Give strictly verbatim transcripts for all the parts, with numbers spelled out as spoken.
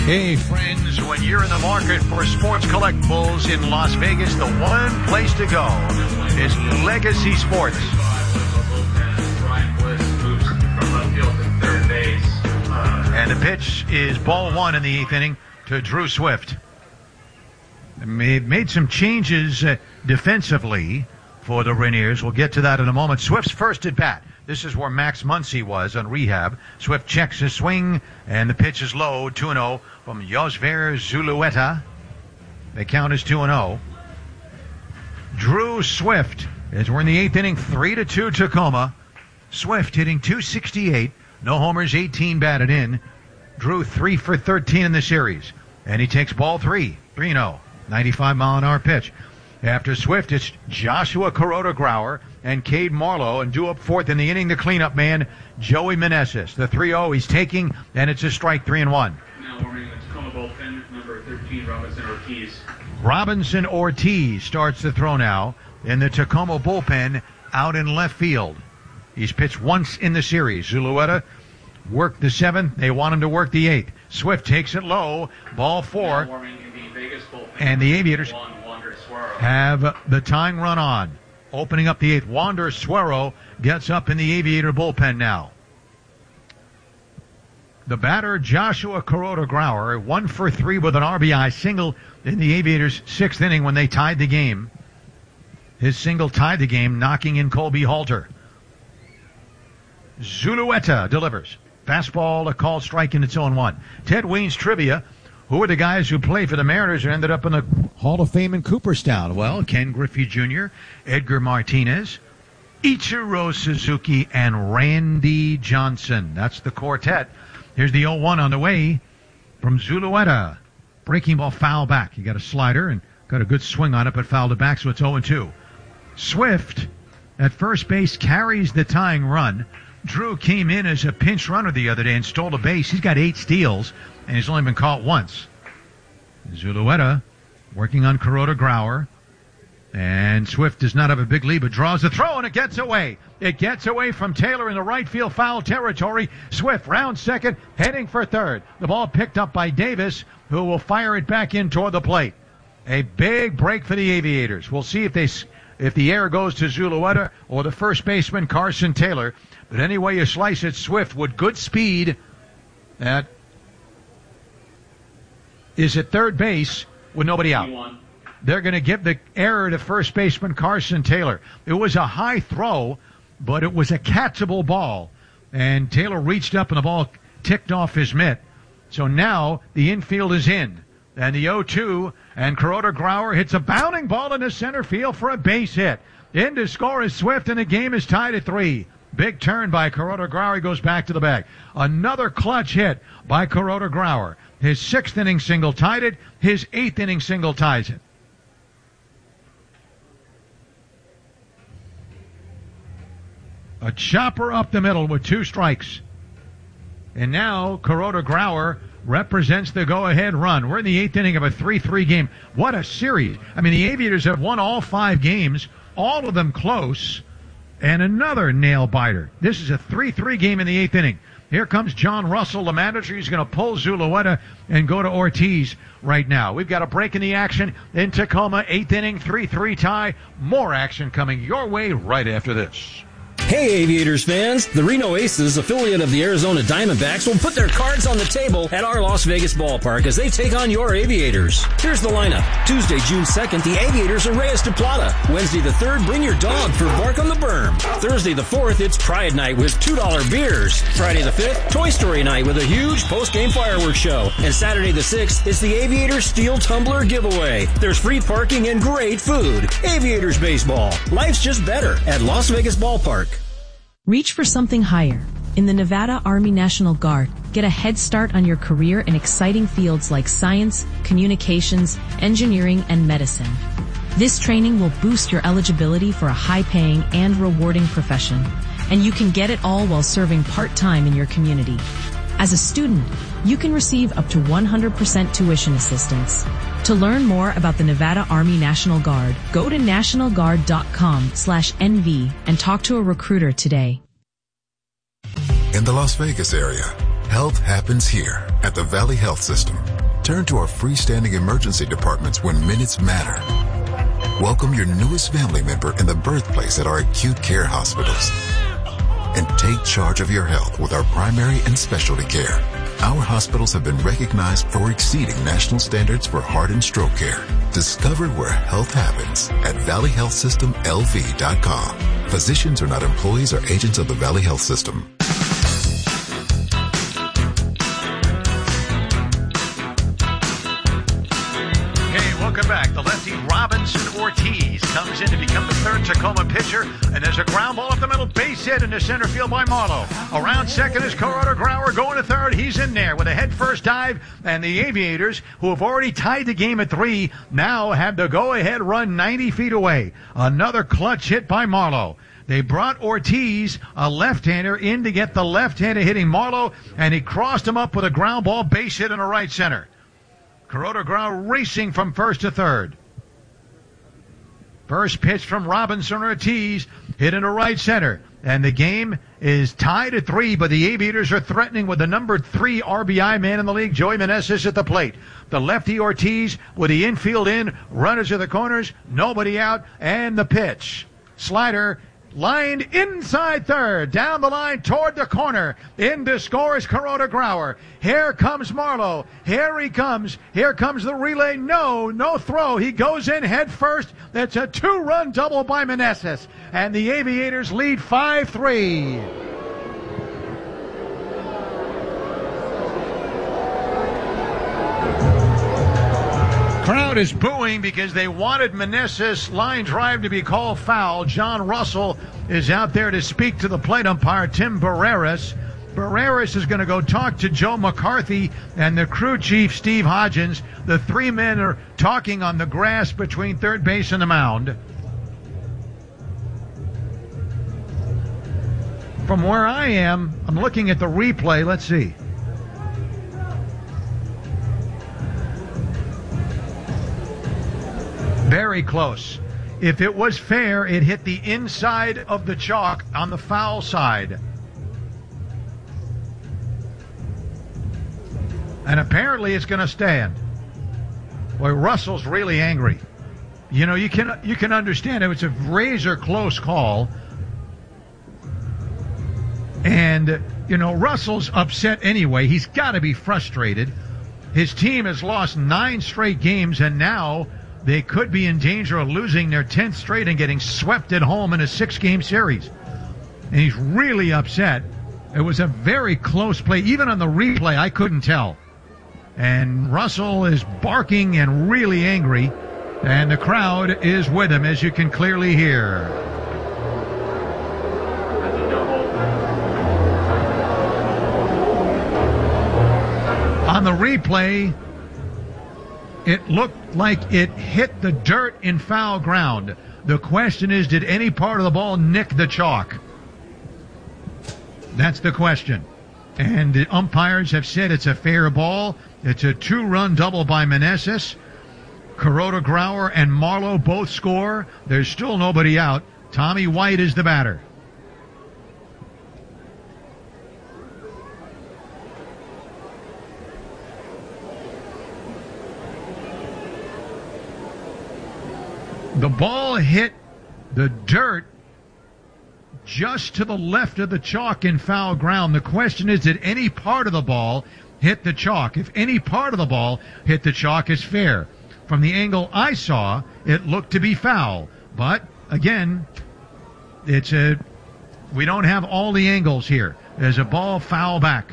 Hey, friends, when you're in the market for sports collectibles in Las Vegas, the one place to go is Legacy Sports. And the pitch is ball one in the eighth inning to Drew Swift. Made, made some changes uh, defensively for the Rainiers. We'll get to that in a moment. Swift's first at bat. This is where Max Muncy was on rehab. Swift checks his swing, and the pitch is low, two and oh from Josver Zulueta. The count is two and oh. Drew Swift, as we're in the eighth inning, three to two Tacoma. Swift hitting two sixty-eight. No homers, eighteen batted in. Drew three for thirteen in the series. And he takes ball three, three and oh. ninety-five mile an hour pitch. After Swift, it's Joshua Kuroda-Grauer and Cade Marlowe, and due up fourth in the inning, the cleanup man, Joey Meneses. The three oh he's taking, and it's a strike, three and one. Now warming the Tacoma bullpen, number thirteen, Robinson Ortiz. Robinson Ortiz starts the throw now in the Tacoma bullpen out in left field. He's pitched once in the series. Zulueta worked the seventh. They want him to work the eighth. Swift takes it low, ball four. Now warming in the Vegas bullpen, and the Aviators one, have the tying run on. Opening up the eighth, Wander Suero gets up in the Aviator bullpen now. The batter, Joshua Kuroda-Grauer, one for three with an R B I single in the Aviators' sixth inning when they tied the game. His single tied the game, knocking in Colby Halter. Zulueta delivers. Fastball, a called strike, and it's oh and one. Ted Weens trivia. Who are the guys who played for the Mariners and ended up in the Hall of Fame in Cooperstown? Well, Ken Griffey Junior, Edgar Martinez, Ichiro Suzuki, and Randy Johnson. That's the quartet. Here's the oh one on the way from Zulueta. Breaking ball, foul back. He got a slider and got a good swing on it, but fouled it back, so it's oh and two. Swift at first base carries the tying run. Drew came in as a pinch runner the other day and stole a base. He's got eight steals, and he's only been caught once. Zulueta working on Kuroda-Grauer. And Swift does not have a big lead, but draws the throw, and it gets away. It gets away from Taylor in the right field foul territory. Swift round second, heading for third. The ball picked up by Davis, who will fire it back in toward the plate. A big break for the Aviators. We'll see if they if the air goes to Zulueta or the first baseman, Carson Taylor. But any way you slice it, Swift with good speed at is at third base with nobody out. They're going to give the error to first baseman Carson Taylor. It was a high throw, but it was a catchable ball. And Taylor reached up and the ball ticked off his mitt. So now the infield is in. And the oh two, and Kuroda-Grauer hits a bounding ball into center field for a base hit. In to score is Swift, and the game is tied at three. Big turn by Kuroda-Grauer. He goes back to the bag. Another clutch hit by Kuroda-Grauer. His sixth inning single tied it. His eighth inning single ties it. A chopper up the middle with two strikes. And now Kuroda-Grauer represents the go-ahead run. We're in the eighth inning of a three three game. What a series. I mean, the Aviators have won all five games, all of them close, and another nail-biter. This is a three three game in the eighth inning. Here comes John Russell, the manager. He's going to pull Zulueta and go to Ortiz right now. We've got a break in the action in Tacoma, eighth inning, three three tie. More action coming your way right after this. Hey Aviators fans, the Reno Aces, affiliate of the Arizona Diamondbacks, will put their cards on the table at our Las Vegas ballpark as they take on your Aviators. Here's the lineup. Tuesday, June second, the Aviators are Reyes de Plata. Wednesday the third, bring your dog for Bark on the Berm. Thursday the fourth, it's Pride Night with two dollar beers. Friday the fifth, Toy Story Night with a huge post-game fireworks show. And Saturday the sixth, it's the Aviators Steel Tumbler giveaway. There's free parking and great food. Aviators baseball. Life's just better at Las Vegas Ballpark. Reach for something higher. In the Nevada Army National Guard, get a head start on your career in exciting fields like science, communications, engineering, and medicine. This training will boost your eligibility for a high-paying and rewarding profession, and you can get it all while serving part-time in your community. As a student, you can receive up to one hundred percent tuition assistance. To learn more about the Nevada Army National Guard, go to national guard dot com slash N V and talk to a recruiter today. In the Las Vegas area, Health happens here at the Valley Health System. Turn to our freestanding emergency departments when minutes matter. Welcome your newest family member in the birthplace at our acute care hospitals. And take charge of your health with our primary and specialty care. Our hospitals have been recognized for exceeding national standards for heart and stroke care. Discover where health happens at valley health system l v dot com. Physicians are not employees or agents of the Valley Health System. Welcome back. The lefty Robinson Ortiz comes in to become the third Tacoma pitcher, and there's a ground ball up the middle, base hit into center field by Marlowe. Around second is Corrado Grauer going to third. He's in there with a head-first dive, and the Aviators, who have already tied the game at three, now have the go-ahead run ninety feet away. Another clutch hit by Marlowe. They brought Ortiz, a left-hander, in to get the left-hander hitting Marlowe, and he crossed him up with a ground ball, base hit in the right center. Corrado Grau racing from first to third. First pitch from Robinson Ortiz, hit into right center. And the game is tied at three, but the Aviators are threatening with the number three R B I man in the league, Joey Meneses, at the plate. The lefty Ortiz with the infield in, runners to the corners, nobody out, and the pitch. Slider lined inside third, down the line toward the corner. In to score is Corrado Grauer. Here comes Marlowe. Here he comes. Here comes the relay. No, no throw. He goes in head first. That's a two-run double by Meneses. And the Aviators lead five three. Crowd is booing because they wanted Meneses' line drive to be called foul. John Russell is out there to speak to the plate umpire, Tim Barreras. Barreras is going to go talk to Joe McCarthy and the crew chief, Steve Hodgins. The three men are talking on the grass between third base and the mound. From where I am, I'm looking at the replay. Let's see. Very close. If it was fair, it hit the inside of the chalk on the foul side. And apparently it's going to stand. Boy, Russell's really angry. You know, you can you can understand it. It's a razor close call. And, you know, Russell's upset anyway. He's got to be frustrated. His team has lost nine straight games, and now they could be in danger of losing their tenth straight and getting swept at home in a six-game series. And he's really upset. It was a very close play. Even on the replay, I couldn't tell. And Russell is barking and really angry. And the crowd is with him, as you can clearly hear. On the replay, it looked like it hit the dirt in foul ground. The question is, did any part of the ball nick the chalk? That's the question. And the umpires have said it's a fair ball. It's a two-run double by Meneses. Corrado Grauer and Marlowe both score. There's still nobody out. Tommy White is the batter. The ball hit the dirt just to the left of the chalk in foul ground. The question is, did any part of the ball hit the chalk? If any part of the ball hit the chalk, it's fair. From the angle I saw, it looked to be foul. But, again, it's a, we don't have all the angles here. There's a ball foul back.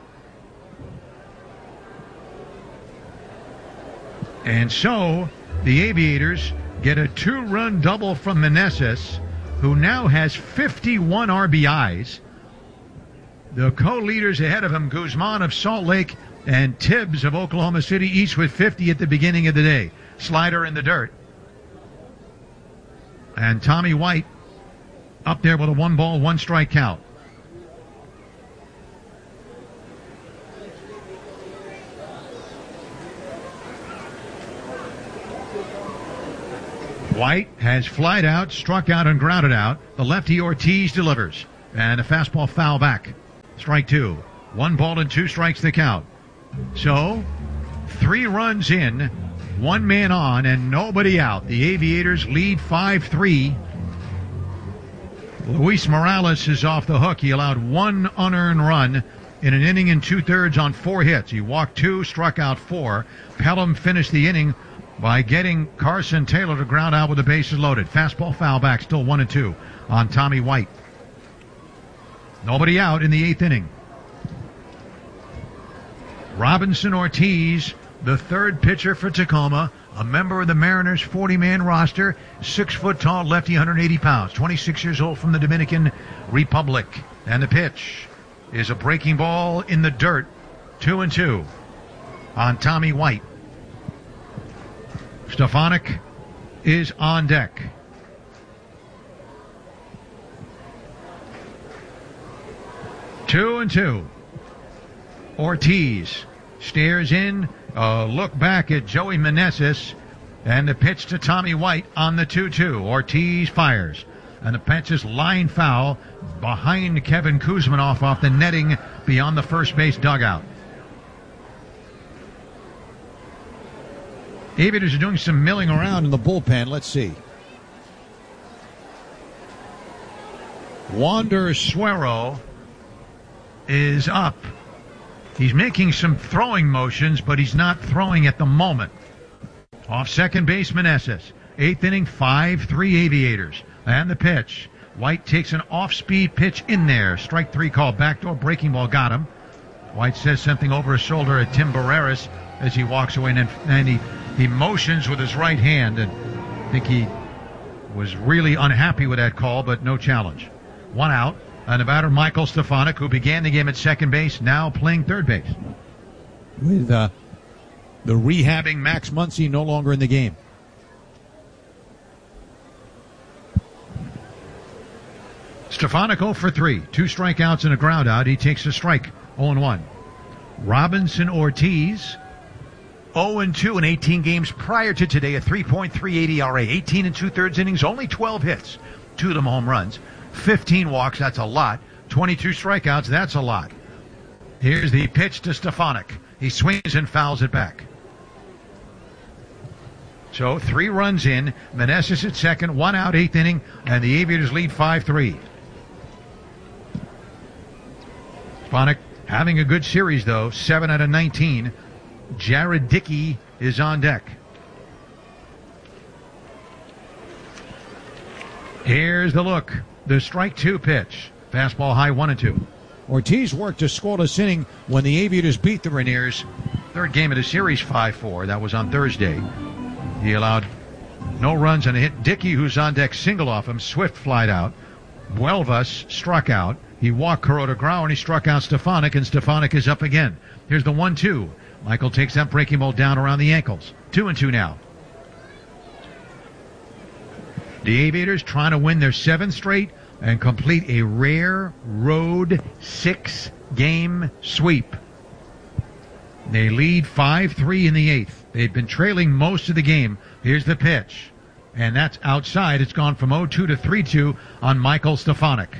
And so, the Aviators get a two-run double from Meneses, who now has fifty-one R B Is. The co-leaders ahead of him, Guzman of Salt Lake and Tibbs of Oklahoma City, each with fifty at the beginning of the day. Slider in the dirt. And Tommy White up there with a one-ball, one-strike count. White has flied out, struck out, and grounded out. The lefty Ortiz delivers. And a fastball foul back. Strike two. One ball and two strikes the count. So, three runs in, one man on, and nobody out. The Aviators lead five three. Luis Morales is off the hook. He allowed one unearned run in an inning and two-thirds on four hits. He walked two, struck out four. Pelham finished the inning by getting Carson Taylor to ground out with the bases loaded. Fastball foul back, still one and two on Tommy White. Nobody out in the eighth inning. Robinson Ortiz, the third pitcher for Tacoma, a member of the Mariners' forty-man roster, six-foot-tall lefty, one hundred eighty pounds, twenty-six years old from the Dominican Republic. And the pitch is a breaking ball in the dirt, two and two on Tommy White. Stefanik is on deck. Two and two. Ortiz stares in, a look back at Joey Meneses, and the pitch to Tommy White on the two two. Ortiz fires, and the pitch is line foul behind Kevin Kuzminoff off the netting beyond the first base dugout. Aviators are doing some milling around in the bullpen. Let's see. Wander Suero is up. He's making some throwing motions, but he's not throwing at the moment. Off second base, Meneses. Eighth inning, five three Aviators. And the pitch. White takes an off-speed pitch in there. Strike three call. Backdoor breaking ball got him. White says something over his shoulder at Tim Barreras as he walks away, and, then, and he, he motions with his right hand, and I think he was really unhappy with that call, but no challenge. One out. And the batter, Michael Stefanik, who began the game at second base, now playing third base. With uh, the rehabbing Max Muncy no longer in the game. Stefanik oh for three. Two strikeouts and a ground out. He takes a strike, oh and one. Robinson Ortiz, oh and two in eighteen games prior to today, a three point three eight E R A. eighteen and two-thirds innings, only twelve hits. Two of them home runs. fifteen walks, that's a lot. twenty-two strikeouts, that's a lot. Here's the pitch to Stefanik. He swings and fouls it back. So three runs in. Meneses at second, one out, eighth inning, and the Aviators lead five three. Stefanik having a good series, though, seven out of nineteen. Jared Dickey is on deck. Here's the look. The strike two pitch. Fastball high, one and two. Ortiz worked a scoreless inning when the Aviators beat the Rainiers. Third game of the series, five four. That was on Thursday. He allowed no runs and a hit. Dickey, who's on deck, singled off him. Swift flied out. Buelvas struck out. He walked Kuroda Grauer, and he struck out Stefanik, and Stefanik is up again. Here's the one two. Michael takes that breaking ball down around the ankles. Two and two now. The Aviators trying to win their seventh straight and complete a rare road six-game sweep. They lead five three in the eighth. They've been trailing most of the game. Here's the pitch. And that's outside. It's gone from oh two to three two on Michael Stefanik.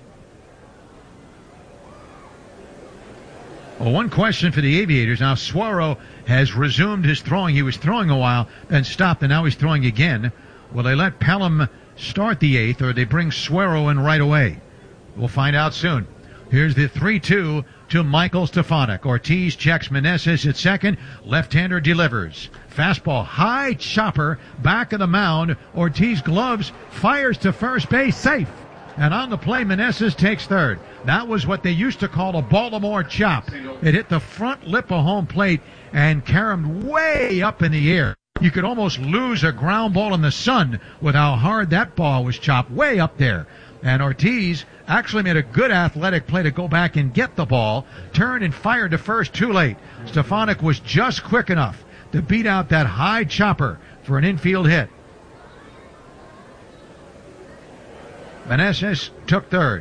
Well, one question for the Aviators. Now, Suero has resumed his throwing. He was throwing a while, then stopped, and now he's throwing again. Will they let Pelham start the eighth, or they bring Suero in right away? We'll find out soon. Here's the three two to Michael Stefanik. Ortiz checks Meneses at second. Left-hander delivers. Fastball, high chopper, back of the mound. Ortiz gloves, fires to first base, safe. And on the play, Meneses takes third. That was what they used to call a Baltimore chop. It hit the front lip of home plate and caromed way up in the air. You could almost lose a ground ball in the sun with how hard that ball was chopped way up there. And Ortiz actually made a good athletic play to go back and get the ball, turned and fired to first too late. Stefanik was just quick enough to beat out that high chopper for an infield hit. Meneses took third.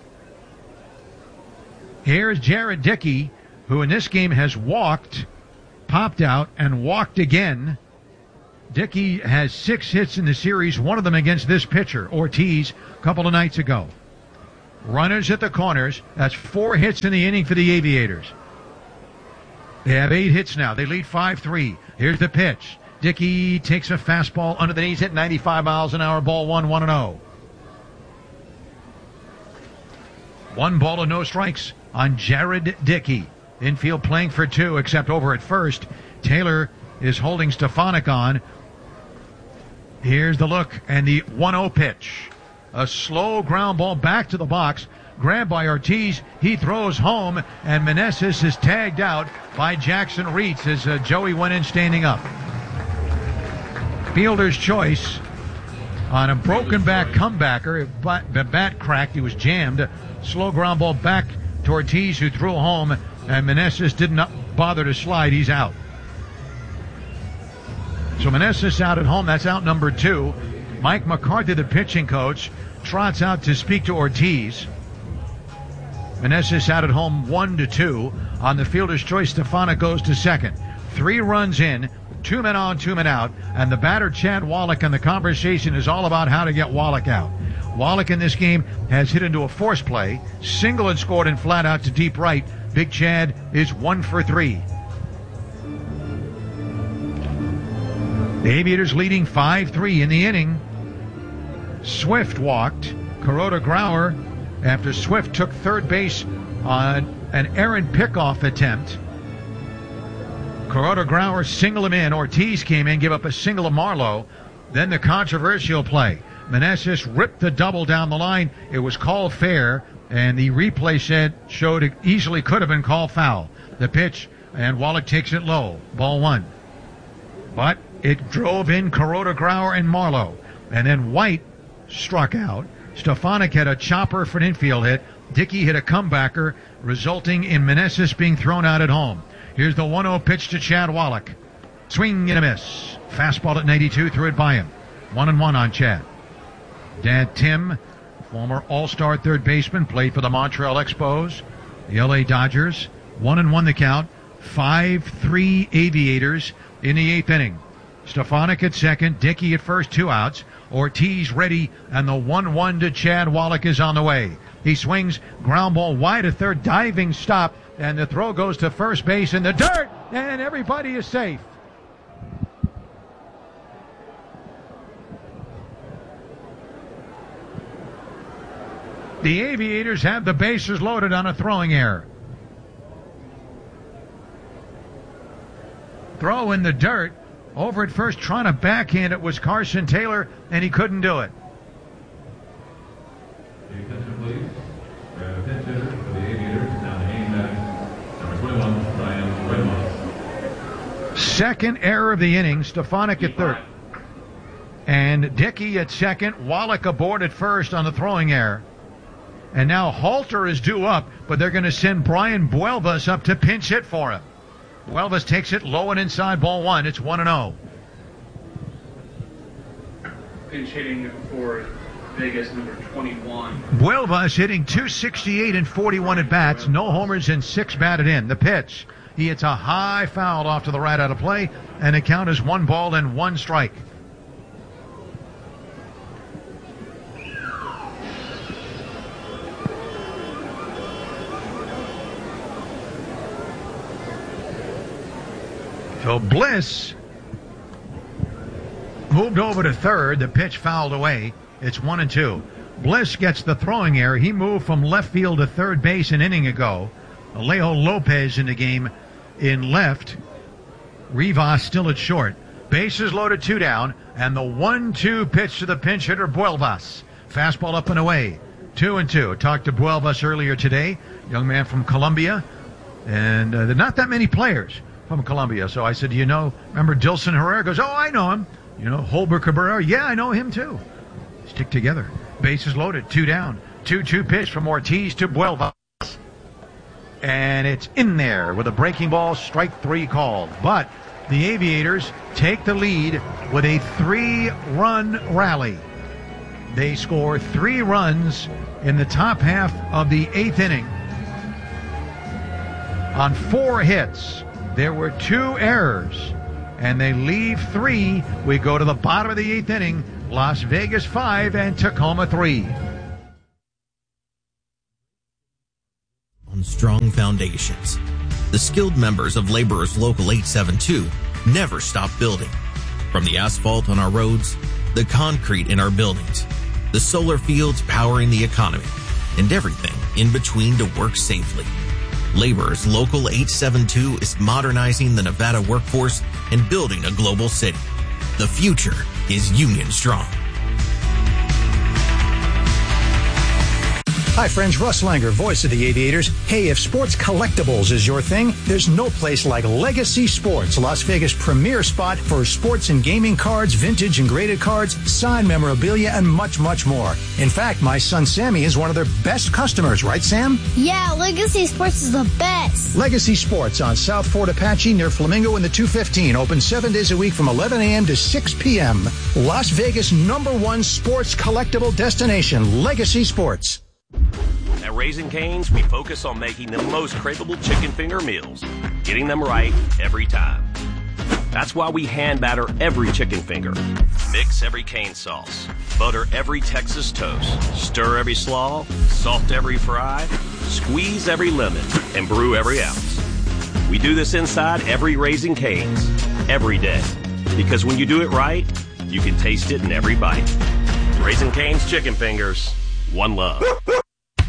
Here's Jared Dickey, who in this game has walked, popped out, and walked again. Dickey has six hits in the series, one of them against this pitcher, Ortiz, a couple of nights ago. Runners at the corners. That's four hits in the inning for the Aviators. They have eight hits now. They lead five three. Here's the pitch. Dickey takes a fastball under the knees, hit ninety-five miles an hour, ball one, one and oh. One ball and no strikes on Jared Dickey. Infield playing for two, except over at first. Taylor is holding Stefanik on. Here's the look and the one oh pitch. A slow ground ball back to the box. Grabbed by Ortiz. He throws home, and Meneses is tagged out by Jackson Reitz as uh, Joey went in standing up. Fielder's choice on a broken back comebacker. The bat cracked. He was jammed. Slow ground ball back to Ortiz, who threw home, and Meneses did not bother to slide. He's out. So Meneses out at home. That's out number two. Mike McCarthy, the pitching coach, trots out to speak to Ortiz. Meneses out at home one to two. On the fielder's choice, Stefanik goes to second. Three runs in, two men on, two men out, and the batter Chad Wallach, and the conversation is all about how to get Wallach out. Wallach in this game has hit into a force play, single and scored in flat out to deep right. Big Chad is one for three. The Aviators leading five three in the inning. Swift walked. Kuroda Grauer, after Swift took third base on an errant pickoff attempt. Kuroda Grauer singled him in. Ortiz came in, gave up a single to Marlowe. Then the controversial play. Meneses ripped the double down the line. It was called fair, and the replay said showed it easily could have been called foul. The pitch, and Wallach takes it low. Ball one. But it drove in Kuroda Grauer and Marlowe. And then White struck out. Stefanik had a chopper for an infield hit. Dickey hit a comebacker, resulting in Meneses being thrown out at home. Here's the one oh pitch to Chad Wallach. Swing and a miss. Fastball at ninety-two, threw it by him. One and one on Chad. Dad Tim, former all-star third baseman, played for the Montreal Expos, the L A Dodgers. One and one the count. five three Aviators in the eighth inning. Stefanik at second, Dickey at first, two outs. Ortiz ready, and the one one to Chad Wallach is on the way. He swings, ground ball wide to third, diving stop, and the throw goes to first base in the dirt, and everybody is safe. The Aviators have the bases loaded on a throwing error. Throw in the dirt. Over at first, trying to backhand it was Carson Taylor, and he couldn't do it. Attention, please. We have a pinch hitter for the Aviators. Now the game back, number twenty-one, Brian Ramos. Second error of the inning. Stefanik at third. And Dickey at second. Wallach aboard at first on the throwing error. And now Halter is due up, but they're going to send Brian Buelvas up to pinch hit for him. Buelvas takes it low and inside, ball one. It's one and oh. Pinch hitting for Vegas, number twenty-one. Buelvas hitting two sixty-eight and forty-one at bats. No homers and six batted in. The pitch. He hits a high foul off to the right out of play, and the count is one ball and one strike. So Bliss moved over to third. The pitch fouled away. It's one and two. Bliss gets the throwing error. He moved from left field to third base an inning ago. Alejo Lopez in the game in left. Rivas still at short. Bases loaded, two down, and the one two pitch to the pinch hitter, Buelvas. Fastball up and away. Two and two. Talked to Buelvas earlier today, young man from Columbia, and uh, there are not that many players from Columbia. So I said, you know, remember Dilson Herrera? Goes, oh, I know him. You know, Holber Cabrera? Yeah, I know him too. Stick together. Bases loaded, two down. two two pitch from Ortiz to Buelvas. And it's in there with a breaking ball, strike three called. But the Aviators take the lead with a three-run rally. They score three runs in the top half of the eighth inning. On four hits, there were two errors, and they leave three. We go to the bottom of the eighth inning. Las Vegas five and Tacoma three. on strong foundations. The skilled members of Laborers Local eight seven two never stop building. From the asphalt on our roads, the concrete in our buildings, the solar fields powering the economy, and everything in between to work safely. Laborers Local eight seven two is modernizing the Nevada workforce and building a global city. The future is Union Strong. Hi friends, Russ Langer, voice of the Aviators. Hey, if sports collectibles is your thing, there's no place like Legacy Sports, Las Vegas' premier spot for sports and gaming cards, vintage and graded cards, signed memorabilia, and much, much more. In fact, my son Sammy is one of their best customers, right Sam? Yeah, Legacy Sports is the best. Legacy Sports on South Fort Apache near Flamingo in the two fifteen, open seven days a week from eleven a.m. to six p.m. Las Vegas' number one sports collectible destination, Legacy Sports. At Raising Cane's, we focus on making the most craveable chicken finger meals, getting them right every time. That's why we hand batter every chicken finger, mix every cane sauce, butter every Texas toast, stir every slaw, salt every fry, squeeze every lemon, and brew every ounce. We do this inside every Raising Cane's, every day, because when you do it right, you can taste it in every bite. Raising Cane's chicken fingers, one love.